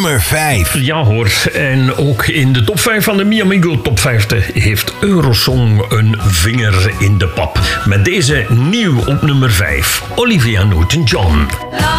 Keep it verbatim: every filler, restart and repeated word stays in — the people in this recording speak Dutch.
nummer vijf. Ja hoor, en ook in de top vijf van de Miamigo Top vijftig heeft Eurosong een vinger in de pap. Met deze nieuw op nummer vijf, Olivia Newton-John.